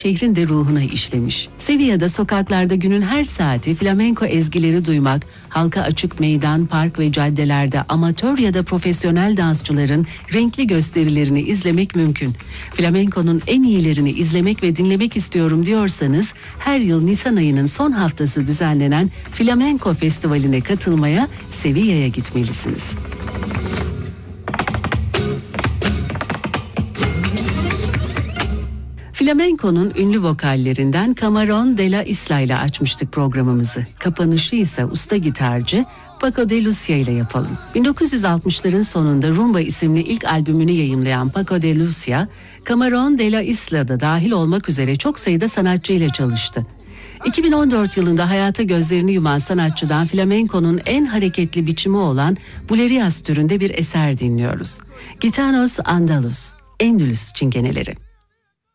şehrin de ruhuna işlemiş. Sevilla'da sokaklarda günün her saati flamenko ezgileri duymak, halka açık meydan, park ve caddelerde amatör ya da profesyonel dansçıların renkli gösterilerini izlemek mümkün. Flamenko'nun en iyilerini izlemek ve dinlemek istiyorum diyorsanız, her yıl Nisan ayının son haftası düzenlenen Flamenko Festivali'ne katılmaya Sevilla'ya gitmelisiniz. Flamenko'nun ünlü vokallerinden Camarón de la Isla ile açmıştık programımızı. Kapanışı ise usta gitarcı Paco de Lucia ile yapalım. 1960'ların sonunda Rumba isimli ilk albümünü yayımlayan Paco de Lucia, Camarón de la Isla'da dahil olmak üzere çok sayıda sanatçı ile çalıştı. 2014 yılında hayata gözlerini yuman sanatçıdan flamenko'nun en hareketli biçimi olan Bulerías türünde bir eser dinliyoruz. Gitanos Andaluz, Endülüs Çingeneleri.